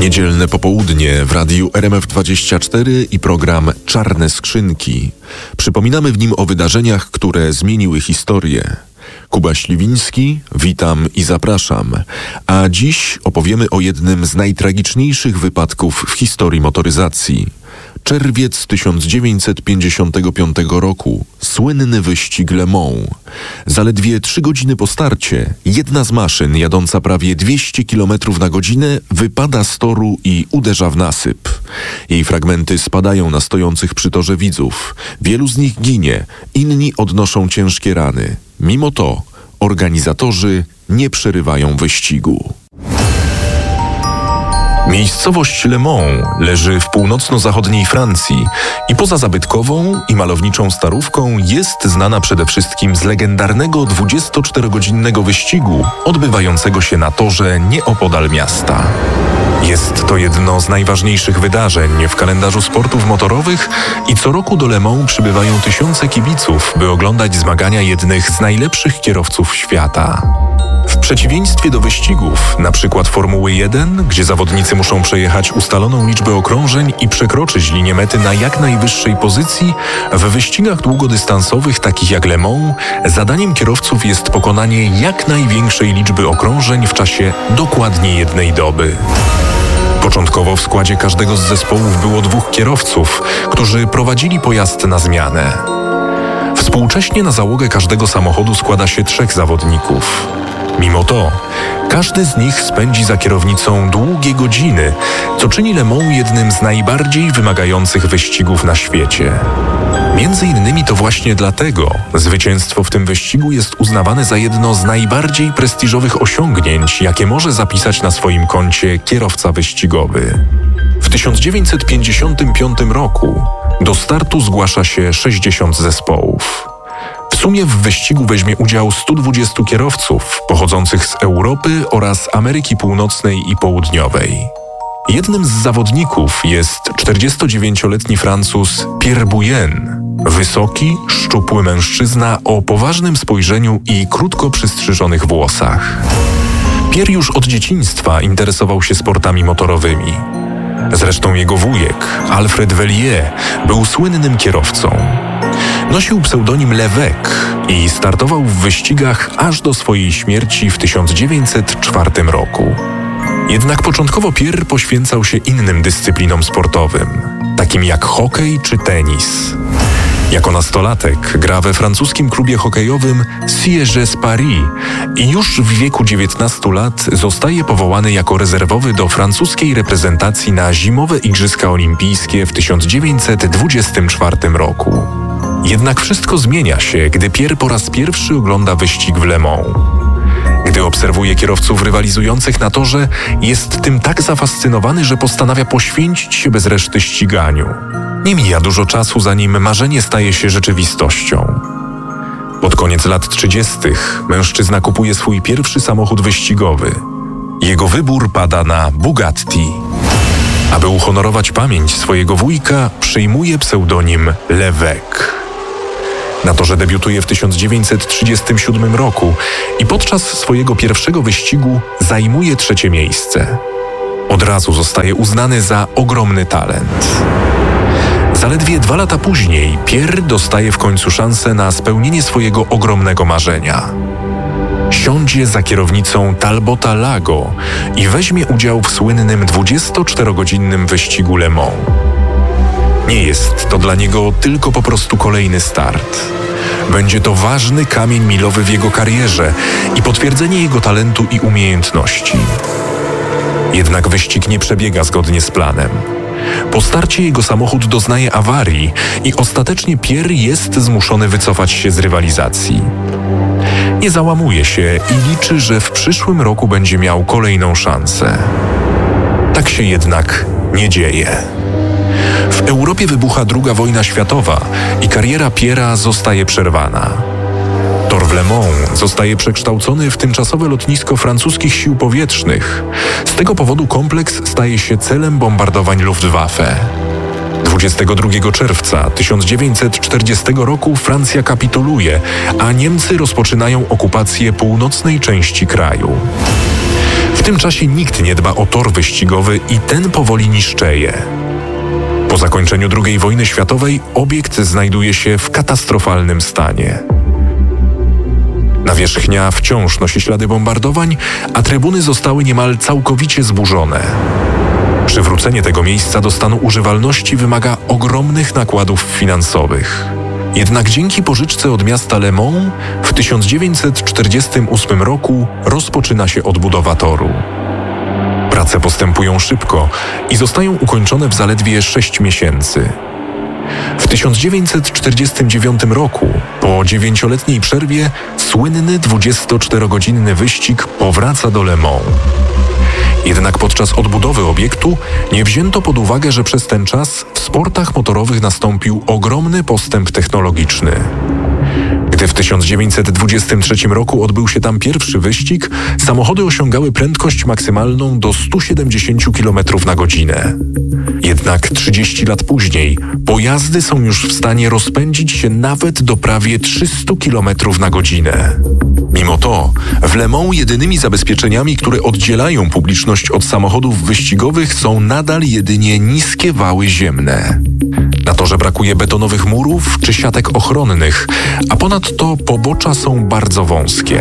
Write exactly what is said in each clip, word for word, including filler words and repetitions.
Niedzielne popołudnie w radiu R M F dwadzieścia cztery i program Czarne Skrzynki. Przypominamy w nim o wydarzeniach, które zmieniły historię. Kuba Śliwiński, witam i zapraszam. A dziś opowiemy o jednym z najtragiczniejszych wypadków w historii motoryzacji. Czerwiec tysiąc dziewięćset pięćdziesiątego piątego roku. Słynny wyścig Le Mans. Zaledwie trzy godziny po starcie jedna z maszyn jadąca prawie dwieście kilometrów na godzinę wypada z toru i uderza w nasyp. Jej fragmenty spadają na stojących przy torze widzów. Wielu z nich ginie, inni odnoszą ciężkie rany. Mimo to organizatorzy nie przerywają wyścigu. Miejscowość Le Mans leży w północno-zachodniej Francji i poza zabytkową i malowniczą starówką jest znana przede wszystkim z legendarnego dwudziestoczterogodzinnego wyścigu odbywającego się na torze nieopodal miasta. Jest to jedno z najważniejszych wydarzeń w kalendarzu sportów motorowych i co roku do Le Mans przybywają tysiące kibiców, by oglądać zmagania jednych z najlepszych kierowców świata. W przeciwieństwie do wyścigów, na przykład Formuły jeden, gdzie zawodnicy muszą przejechać ustaloną liczbę okrążeń i przekroczyć linię mety na jak najwyższej pozycji, w wyścigach długodystansowych takich jak Le Mans zadaniem kierowców jest pokonanie jak największej liczby okrążeń w czasie dokładnie jednej doby. Początkowo w składzie każdego z zespołów było dwóch kierowców, którzy prowadzili pojazd na zmianę. Współcześnie na załogę każdego samochodu składa się trzech zawodników. Mimo to każdy z nich spędzi za kierownicą długie godziny, co czyni Le Mans jednym z najbardziej wymagających wyścigów na świecie. Między innymi to właśnie dlatego zwycięstwo w tym wyścigu jest uznawane za jedno z najbardziej prestiżowych osiągnięć, jakie może zapisać na swoim koncie kierowca wyścigowy. W tysiąc dziewięćset pięćdziesiątym piątym roku do startu zgłasza się sześćdziesiąt zespołów. W sumie w wyścigu weźmie udział stu dwudziestu kierowców pochodzących z Europy oraz Ameryki Północnej i Południowej. Jednym z zawodników jest czterdziestodziewięcioletni Francuz Pierre Bouyen. Wysoki, szczupły mężczyzna o poważnym spojrzeniu i krótko przystrzyżonych włosach. Pierre już od dzieciństwa interesował się sportami motorowymi. Zresztą jego wujek, Alfred Vellier, był słynnym kierowcą. Nosił pseudonim Levec i startował w wyścigach aż do swojej śmierci w tysiąc dziewięćset czwartym roku. Jednak początkowo Pierre poświęcał się innym dyscyplinom sportowym, takim jak hokej czy tenis. Jako nastolatek gra we francuskim klubie hokejowym C S G S Paris i już w wieku dziewiętnastu lat zostaje powołany jako rezerwowy do francuskiej reprezentacji na zimowe Igrzyska Olimpijskie w tysiąc dziewięćset dwudziestym czwartym roku. Jednak wszystko zmienia się, gdy Pierre po raz pierwszy ogląda wyścig w Le Mans. Gdy obserwuje kierowców rywalizujących na torze, jest tym tak zafascynowany, że postanawia poświęcić się bez reszty ściganiu. Nie mija dużo czasu, zanim marzenie staje się rzeczywistością. Pod koniec lat trzydziestych mężczyzna kupuje swój pierwszy samochód wyścigowy. Jego wybór pada na Bugatti. Aby uhonorować pamięć swojego wujka, przyjmuje pseudonim Levec. Na torze debiutuje w tysiąc dziewięćset trzydziestym siódmym roku i podczas swojego pierwszego wyścigu zajmuje trzecie miejsce. Od razu zostaje uznany za ogromny talent. Zaledwie dwa lata później Pierre dostaje w końcu szansę na spełnienie swojego ogromnego marzenia. Siądzie za kierownicą Talbota Lago i weźmie udział w słynnym dwudziestoczterogodzinnym wyścigu Le Mans. Nie jest to dla niego tylko po prostu kolejny start. Będzie to ważny kamień milowy w jego karierze i potwierdzenie jego talentu i umiejętności. Jednak wyścig nie przebiega zgodnie z planem. Po starcie jego samochód doznaje awarii i ostatecznie Pierre jest zmuszony wycofać się z rywalizacji. Nie załamuje się i liczy, że w przyszłym roku będzie miał kolejną szansę. Tak się jednak nie dzieje. W Europie wybucha druga wojna światowa i kariera Pierre'a zostaje przerwana. Tor w Le Mans zostaje przekształcony w tymczasowe lotnisko francuskich sił powietrznych. Z tego powodu kompleks staje się celem bombardowań Luftwaffe. dwudziestego drugiego czerwca tysiąc dziewięćset czterdziestego roku Francja kapituluje, a Niemcy rozpoczynają okupację północnej części kraju. W tym czasie nikt nie dba o tor wyścigowy i ten powoli niszczeje. Po zakończeniu drugiej wojny światowej obiekt znajduje się w katastrofalnym stanie. Nawierzchnia wciąż nosi ślady bombardowań, a trybuny zostały niemal całkowicie zburzone. Przywrócenie tego miejsca do stanu używalności wymaga ogromnych nakładów finansowych. Jednak dzięki pożyczce od miasta Le Mans w tysiąc dziewięćset czterdziestym ósmym roku rozpoczyna się odbudowa toru. Prace postępują szybko i zostają ukończone w zaledwie sześć miesięcy. W tysiąc dziewięćset czterdziestym dziewiątym roku, po dziewięcioletniej przerwie, słynny dwudziestoczterogodzinny wyścig powraca do Le Mans. Jednak podczas odbudowy obiektu nie wzięto pod uwagę, że przez ten czas w sportach motorowych nastąpił ogromny postęp technologiczny. Gdy w tysiąc dziewięćset dwudziestym trzecim roku odbył się tam pierwszy wyścig, samochody osiągały prędkość maksymalną do stu siedemdziesięciu kilometrów na godzinę. Jednak trzydzieści lat później pojazdy są już w stanie rozpędzić się nawet do prawie trzystu kilometrów na godzinę. Mimo to w Le Mans jedynymi zabezpieczeniami, które oddzielają publiczność od samochodów wyścigowych, są nadal jedynie niskie wały ziemne. Na torze brakuje betonowych murów czy siatek ochronnych, a ponadto pobocza są bardzo wąskie.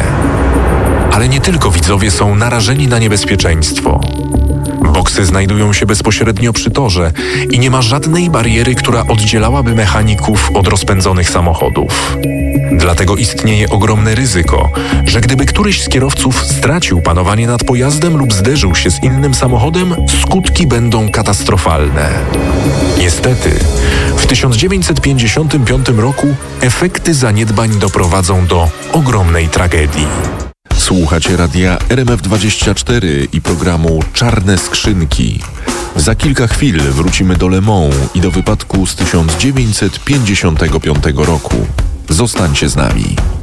Ale nie tylko widzowie są narażeni na niebezpieczeństwo. Boksy znajdują się bezpośrednio przy torze i nie ma żadnej bariery, która oddzielałaby mechaników od rozpędzonych samochodów. Dlatego istnieje ogromne ryzyko, że gdyby któryś z kierowców stracił panowanie nad pojazdem lub zderzył się z innym samochodem, skutki będą katastrofalne. Niestety, w tysiąc dziewięćset pięćdziesiątym piątym roku efekty zaniedbań doprowadzą do ogromnej tragedii. Słuchacie radia R M F dwadzieścia cztery i programu Czarne Skrzynki. Za kilka chwil wrócimy do Le Mans i do wypadku z tysiąc dziewięćset pięćdziesiątego piątego roku. Zostańcie z nami.